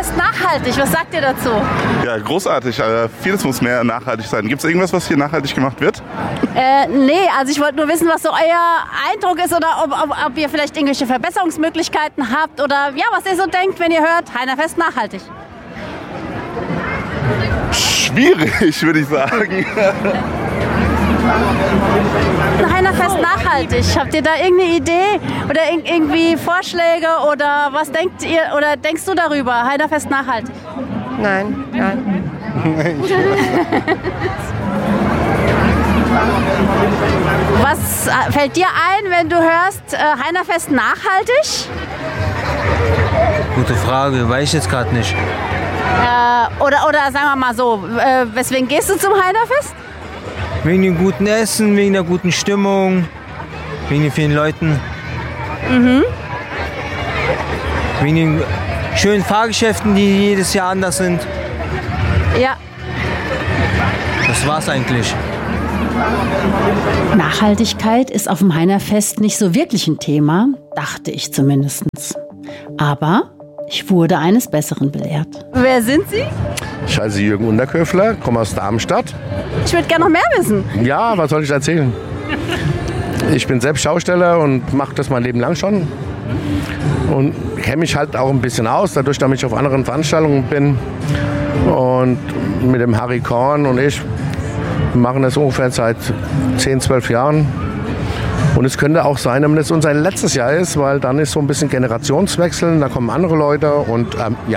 Heinerfest nachhaltig. Was sagt ihr dazu? Ja, großartig. Vieles muss mehr nachhaltig sein. Gibt es irgendwas, was hier nachhaltig gemacht wird? Nee, also ich wollte nur wissen, was so euer Eindruck ist oder ob ihr vielleicht irgendwelche Verbesserungsmöglichkeiten habt oder ja, was ihr so denkt, wenn ihr hört, Heinerfest nachhaltig. Schwierig, würde ich sagen. Heinerfest nachhaltig. Habt ihr da irgendeine Idee oder irgendwie Vorschläge oder was denkt ihr oder denkst du darüber? Heinerfest nachhaltig? Nein. Was fällt dir ein, wenn du hörst Heinerfest nachhaltig? Gute Frage, weiß ich jetzt gerade nicht. Oder sagen wir mal so, weswegen gehst du zum Heinerfest? Wegen dem guten Essen, wegen der guten Stimmung, wegen den vielen Leuten. Wegen den schönen Fahrgeschäften, die jedes Jahr anders sind. Ja. Das war's eigentlich. Nachhaltigkeit ist auf dem Heinerfest nicht so wirklich ein Thema, dachte ich zumindest. Aber ich wurde eines Besseren belehrt. Wer sind Sie? Ich heiße Jürgen Unterköfler, komme aus Darmstadt. Ich würde gerne noch mehr wissen. Ja, was soll ich erzählen? Ich bin selbst Schausteller und mache das mein Leben lang schon. Und kenne mich halt auch ein bisschen aus, dadurch, dass ich auf anderen Veranstaltungen bin. Und mit dem Harry Korn und ich machen das ungefähr seit 10, 12 Jahren. Und es könnte auch sein, wenn es unser letztes Jahr ist, weil dann ist so ein bisschen Generationswechsel, da kommen andere Leute und ja.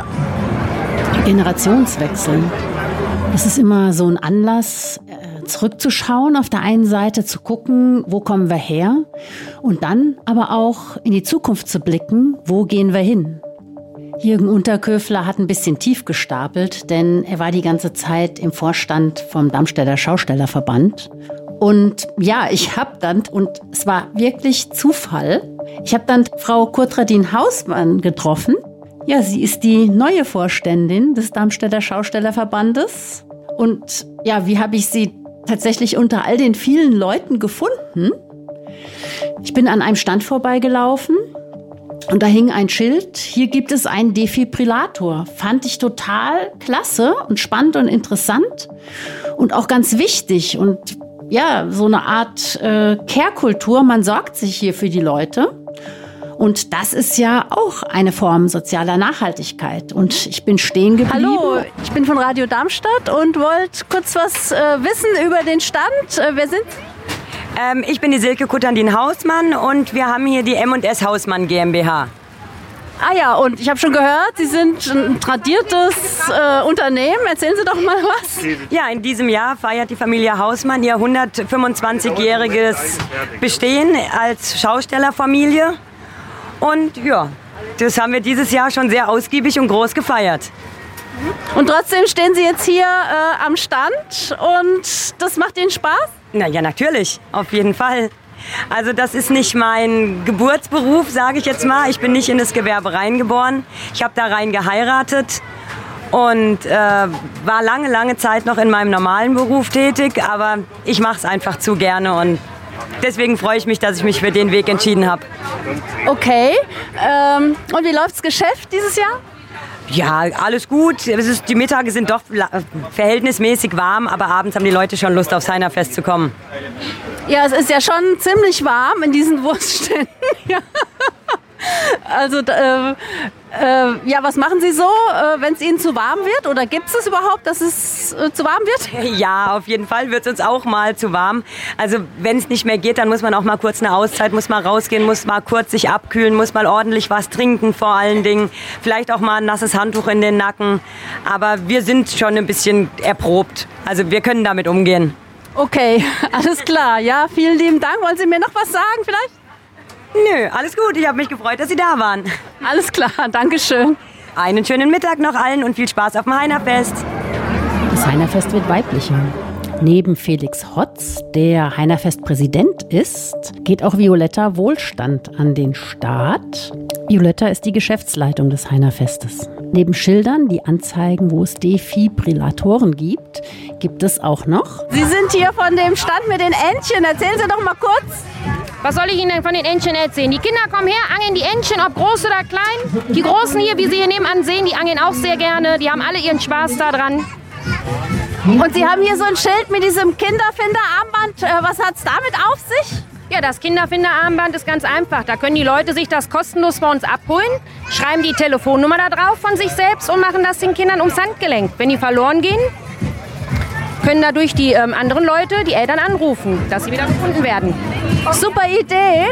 Generationswechsel. Es ist immer so ein Anlass, zurückzuschauen, auf der einen Seite zu gucken, wo kommen wir her und dann aber auch in die Zukunft zu blicken, wo gehen wir hin. Jürgen Unterköfler hat ein bisschen tief gestapelt, denn er war die ganze Zeit im Vorstand vom Darmstädter Schaustellerverband. Und ja, und es war wirklich Zufall, ich habe dann Frau Kurtradin Hausmann getroffen. Ja, sie ist die neue Vorständin des Darmstädter Schaustellerverbandes. Und ja, wie habe ich sie tatsächlich unter all den vielen Leuten gefunden? Ich bin an einem Stand vorbeigelaufen und da hing ein Schild, hier gibt es einen Defibrillator. Fand ich total klasse und spannend und interessant und auch ganz wichtig und ja, so eine Art Care-Kultur, man sorgt sich hier für die Leute. Und das ist ja auch eine Form sozialer Nachhaltigkeit. Und ich bin stehen geblieben. Hallo, ich bin von Radio Darmstadt und wollte kurz was wissen über den Stand. Wer sind Sie? Ich bin die Silke Kurtradin Hausmann und wir haben hier die M&S Hausmann GmbH. Ah ja, und ich habe schon gehört, Sie sind ein tradiertes Unternehmen. Erzählen Sie doch mal was. Ja, in diesem Jahr feiert die Familie Hausmann ihr 125-jähriges Bestehen als Schaustellerfamilie. Und ja, das haben wir dieses Jahr schon sehr ausgiebig und groß gefeiert. Und trotzdem stehen Sie jetzt hier am Stand und das macht Ihnen Spaß? Na ja, natürlich, auf jeden Fall. Also das ist nicht mein Geburtsberuf, sage ich jetzt mal. Ich bin nicht in das Gewerbe reingeboren. Ich habe da rein geheiratet und war lange Zeit noch in meinem normalen Beruf tätig. Aber ich mache es einfach zu gerne und deswegen freue ich mich, dass ich mich für den Weg entschieden habe. Okay. Und wie läuft das Geschäft dieses Jahr? Ja, alles gut. Die Mittage sind doch verhältnismäßig warm, aber abends haben die Leute schon Lust, aufs Heinerfest zu kommen. Ja, es ist ja schon ziemlich warm in diesen Wurstständen. Ja. Also, ja, was machen Sie so, wenn es Ihnen zu warm wird? Oder gibt es überhaupt, dass es zu warm wird? Ja, auf jeden Fall wird es uns auch mal zu warm. Also, wenn es nicht mehr geht, dann muss man auch mal kurz eine Auszeit, muss mal rausgehen, muss mal kurz sich abkühlen, muss mal ordentlich was trinken vor allen Dingen. Vielleicht auch mal ein nasses Handtuch in den Nacken. Aber wir sind schon ein bisschen erprobt. Also, wir können damit umgehen. Okay, alles klar. Ja, vielen lieben Dank. Wollen Sie mir noch was sagen vielleicht? Nö, alles gut. Ich habe mich gefreut, dass Sie da waren. Alles klar, danke schön. Einen schönen Mittag noch allen und viel Spaß auf dem Heinerfest. Das Heinerfest wird weiblicher. Neben Felix Hotz, der Heinerfest-Präsident ist, geht auch Violetta Wohlstand an den Start. Violetta ist die Geschäftsleitung des Heinerfestes. Neben Schildern, die anzeigen, wo es Defibrillatoren gibt, gibt es auch noch... Sie sind hier von dem Stand mit den Entchen. Erzählen Sie doch mal kurz. Was soll ich Ihnen denn von den Entchen erzählen? Die Kinder kommen her, angeln die Entchen, ob groß oder klein. Die Großen hier, wie Sie hier nebenan sehen, die angeln auch sehr gerne. Die haben alle ihren Spaß daran. Und Sie haben hier so ein Schild mit diesem Kinderfinderarmband. Was hat es damit auf sich? Ja, das Kinderfinderarmband ist ganz einfach. Da können die Leute sich das kostenlos bei uns abholen, schreiben die Telefonnummer da drauf von sich selbst und machen das den Kindern ums Handgelenk. Wenn die verloren gehen, können dadurch die anderen Leute, die Eltern anrufen, dass sie wieder gefunden werden. Super Idee.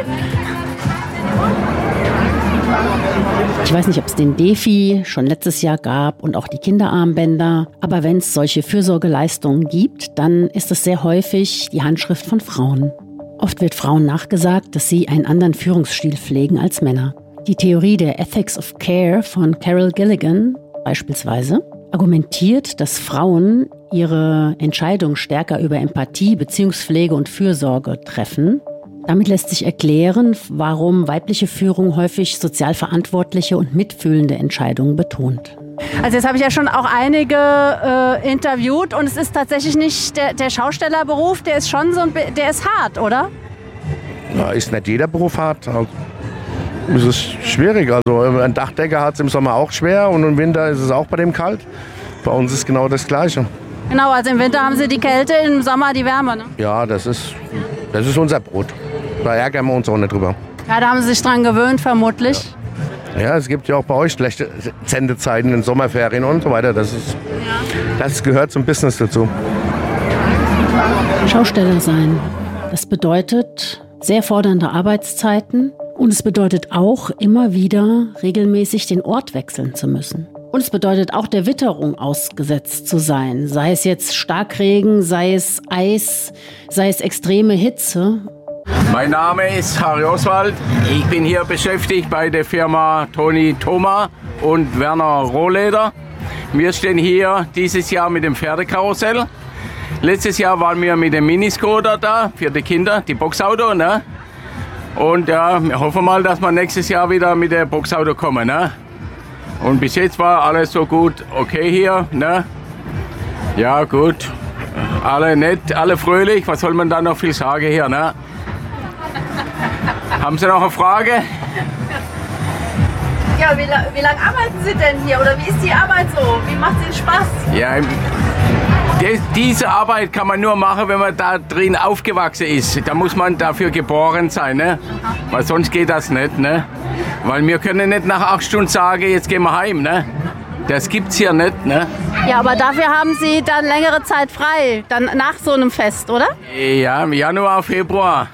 Ich weiß nicht, ob es den Defi schon letztes Jahr gab und auch die Kinderarmbänder. Aber wenn es solche Fürsorgeleistungen gibt, dann ist es sehr häufig die Handschrift von Frauen. Oft wird Frauen nachgesagt, dass sie einen anderen Führungsstil pflegen als Männer. Die Theorie der Ethics of Care von Carol Gilligan beispielsweise argumentiert, dass Frauen ihre Entscheidungen stärker über Empathie, Beziehungspflege und Fürsorge treffen. Damit lässt sich erklären, warum weibliche Führung häufig sozial verantwortliche und mitfühlende Entscheidungen betont. Also jetzt habe ich ja schon auch einige interviewt und es ist tatsächlich nicht der Schaustellerberuf, der ist schon der ist hart, oder? Ja, ist nicht jeder Beruf hart. Also, es ist schwierig. Also ein Dachdecker hat es im Sommer auch schwer und im Winter ist es auch bei dem kalt. Bei uns ist genau das Gleiche. Genau, also im Winter haben Sie die Kälte, im Sommer die Wärme, ne? Ja, das ist unser Brot. Da ärgern wir uns auch nicht drüber. Ja, da haben Sie sich dran gewöhnt, vermutlich. Ja, es gibt ja auch bei euch schlechte Sendezeiten in Sommerferien und so weiter. Das gehört zum Business dazu. Schausteller sein, das bedeutet sehr fordernde Arbeitszeiten und es bedeutet auch immer wieder regelmäßig den Ort wechseln zu müssen. Und es bedeutet auch der Witterung ausgesetzt zu sein, sei es jetzt Starkregen, sei es Eis, sei es extreme Hitze. Mein Name ist Harry Oswald. Ich bin hier beschäftigt bei der Firma Toni Thoma und Werner Rohleder. Wir stehen hier dieses Jahr mit dem Pferdekarussell. Letztes Jahr waren wir mit dem Miniskoter da für die Kinder, die Boxauto, ne? Und ja, wir hoffen mal, dass wir nächstes Jahr wieder mit der Boxauto kommen, ne? Und bis jetzt war alles so gut okay hier, ne? Ja, gut. Alle nett, alle fröhlich. Was soll man da noch viel sagen hier, ne? Haben Sie noch eine Frage? Ja, wie lange arbeiten Sie denn hier? Oder wie ist die Arbeit so? Wie macht es Ihnen Spaß? Ja, diese Arbeit kann man nur machen, wenn man da drin aufgewachsen ist. Da muss man dafür geboren sein, ne? Weil sonst geht das nicht, ne? Weil wir können nicht nach 8 Stunden sagen, jetzt gehen wir heim, ne? Das gibt's hier nicht, ne? Ja, aber dafür haben Sie dann längere Zeit frei, dann nach so einem Fest, oder? Ja, im Januar, Februar.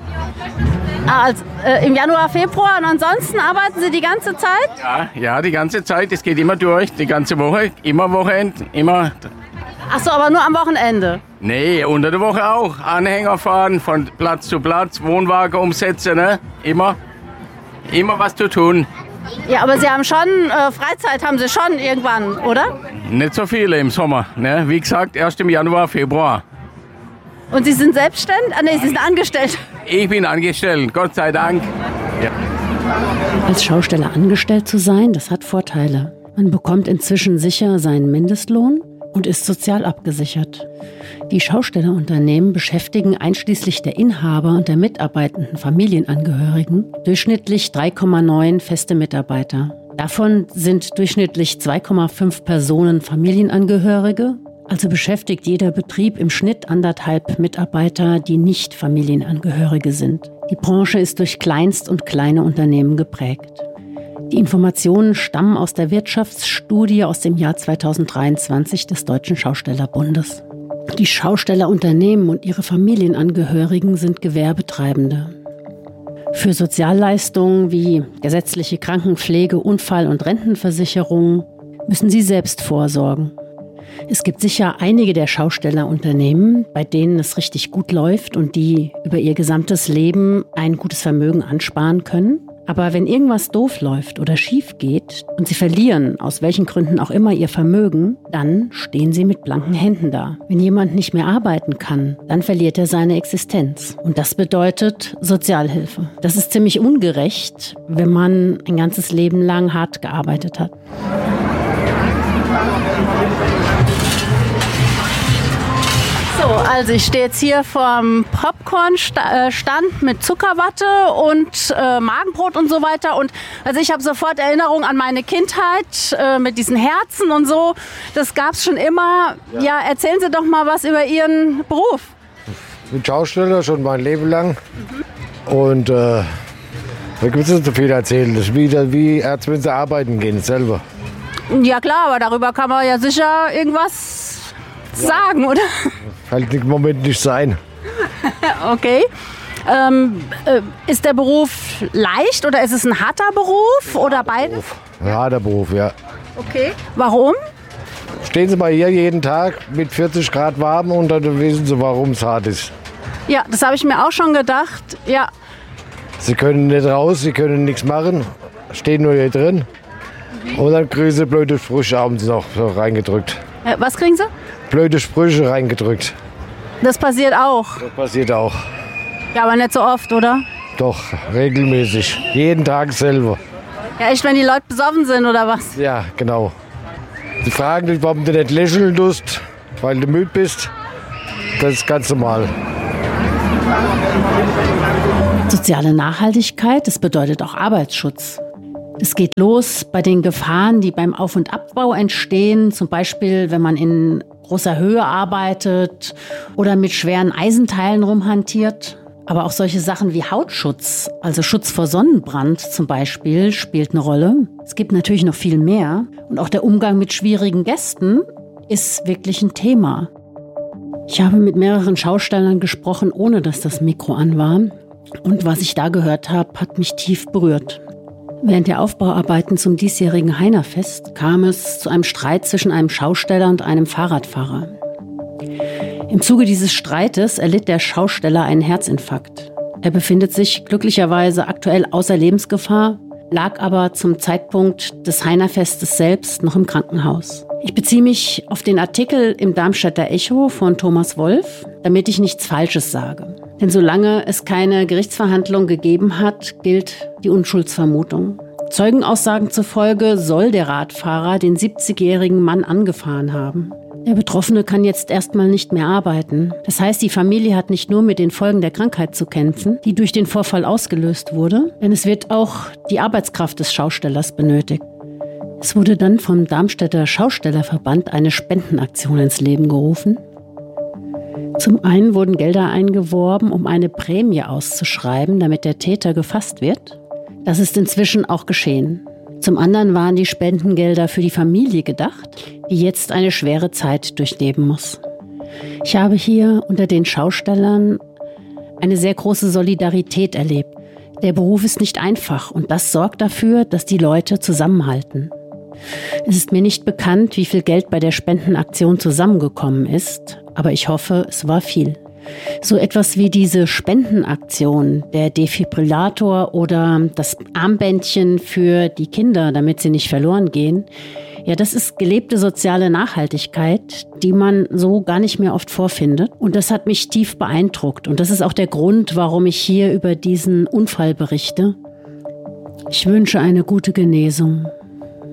Also, im Januar, Februar und ansonsten arbeiten Sie die ganze Zeit? Ja, die ganze Zeit. Es geht immer durch, die ganze Woche, immer Wochenende, immer. Ach so, aber nur am Wochenende? Nee, unter der Woche auch. Anhänger fahren, von Platz zu Platz, Wohnwagen umsetzen, ne? Immer was zu tun. Ja, aber Sie haben schon, Freizeit haben Sie schon irgendwann, oder? Nicht so viele im Sommer, ne? Wie gesagt, erst im Januar, Februar. Und Sie sind selbstständig? Ah, nee, Sie sind angestellt. Ich bin angestellt, Gott sei Dank. Ja. Als Schausteller angestellt zu sein, das hat Vorteile. Man bekommt inzwischen sicher seinen Mindestlohn und ist sozial abgesichert. Die Schaustellerunternehmen beschäftigen einschließlich der Inhaber und der mitarbeitenden Familienangehörigen durchschnittlich 3,9 feste Mitarbeiter. Davon sind durchschnittlich 2,5 Personen Familienangehörige. Also beschäftigt jeder Betrieb im Schnitt 1,5 Mitarbeiter, die nicht Familienangehörige sind. Die Branche ist durch Kleinst- und kleine Unternehmen geprägt. Die Informationen stammen aus der Wirtschaftsstudie aus dem Jahr 2023 des Deutschen Schaustellerbundes. Die Schaustellerunternehmen und ihre Familienangehörigen sind Gewerbetreibende. Für Sozialleistungen wie gesetzliche Krankenpflege, Unfall- und Rentenversicherung müssen sie selbst vorsorgen. Es gibt sicher einige der Schaustellerunternehmen, bei denen es richtig gut läuft und die über ihr gesamtes Leben ein gutes Vermögen ansparen können. Aber wenn irgendwas doof läuft oder schief geht und sie verlieren, aus welchen Gründen auch immer, ihr Vermögen, dann stehen sie mit blanken Händen da. Wenn jemand nicht mehr arbeiten kann, dann verliert er seine Existenz. Und das bedeutet Sozialhilfe. Das ist ziemlich ungerecht, wenn man ein ganzes Leben lang hart gearbeitet hat. So, So, also ich stehe jetzt hier vorm Popcorn-Stand mit Zuckerwatte und Magenbrot und so weiter. Und also ich habe sofort Erinnerungen an meine Kindheit mit diesen Herzen und so. Das gab es schon immer. Ja, erzählen Sie doch mal was über Ihren Beruf. Ich bin Schausteller schon mein Leben lang. Und da gibt es nicht so viel erzählen. Das ist wie als wenn sie arbeiten gehen selber. Ja klar, aber darüber kann man ja sicher irgendwas sagen, oder? Halt im Moment nicht sein. Okay. Ist der Beruf leicht oder ist es ein harter Beruf oder beides? Ein harter Beruf, ja. Okay. Warum? Stehen Sie mal hier jeden Tag mit 40 Grad warm und dann wissen Sie, warum es hart ist. Ja, das habe ich mir auch schon gedacht. Ja. Sie können nicht raus, Sie können nichts machen, stehen nur hier drin. Und dann kriegen Sie blöde Sprüche abends noch so reingedrückt. Was kriegen Sie? Blöde Sprüche reingedrückt. Das passiert auch. Das passiert auch. Ja, aber nicht so oft, oder? Doch, regelmäßig. Jeden Tag selber. Ja, echt, wenn die Leute besoffen sind, oder was? Ja, genau. Sie fragen dich, warum du nicht lächeln tust, weil du müde bist. Das ist ganz normal. Soziale Nachhaltigkeit, das bedeutet auch Arbeitsschutz. Es geht los bei den Gefahren, die beim Auf- und Abbau entstehen, zum Beispiel, wenn man in großer Höhe arbeitet oder mit schweren Eisenteilen rumhantiert. Aber auch solche Sachen wie Hautschutz, also Schutz vor Sonnenbrand zum Beispiel, spielt eine Rolle. Es gibt natürlich noch viel mehr. Und auch der Umgang mit schwierigen Gästen ist wirklich ein Thema. Ich habe mit mehreren Schaustellern gesprochen, ohne dass das Mikro an war. Und was ich da gehört habe, hat mich tief berührt. Während der Aufbauarbeiten zum diesjährigen Heinerfest kam es zu einem Streit zwischen einem Schausteller und einem Fahrradfahrer. Im Zuge dieses Streites erlitt der Schausteller einen Herzinfarkt. Er befindet sich glücklicherweise aktuell außer Lebensgefahr, lag aber zum Zeitpunkt des Heinerfestes selbst noch im Krankenhaus. Ich beziehe mich auf den Artikel im Darmstädter Echo von Thomas Wolf, damit ich nichts Falsches sage. Denn solange es keine Gerichtsverhandlung gegeben hat, gilt die Unschuldsvermutung. Zeugenaussagen zufolge soll der Radfahrer den 70-jährigen Mann angefahren haben. Der Betroffene kann jetzt erstmal nicht mehr arbeiten. Das heißt, die Familie hat nicht nur mit den Folgen der Krankheit zu kämpfen, die durch den Vorfall ausgelöst wurde, denn es wird auch die Arbeitskraft des Schaustellers benötigt. Es wurde dann vom Darmstädter Schaustellerverband eine Spendenaktion ins Leben gerufen. Zum einen wurden Gelder eingeworben, um eine Prämie auszuschreiben, damit der Täter gefasst wird. Das ist inzwischen auch geschehen. Zum anderen waren die Spendengelder für die Familie gedacht, die jetzt eine schwere Zeit durchleben muss. Ich habe hier unter den Schaustellern eine sehr große Solidarität erlebt. Der Beruf ist nicht einfach und das sorgt dafür, dass die Leute zusammenhalten. Es ist mir nicht bekannt, wie viel Geld bei der Spendenaktion zusammengekommen ist, aber ich hoffe, es war viel. So etwas wie diese Spendenaktion, der Defibrillator oder das Armbändchen für die Kinder, damit sie nicht verloren gehen, ja, das ist gelebte soziale Nachhaltigkeit, die man so gar nicht mehr oft vorfindet. Und das hat mich tief beeindruckt. Und das ist auch der Grund, warum ich hier über diesen Unfall berichte. Ich wünsche eine gute Genesung.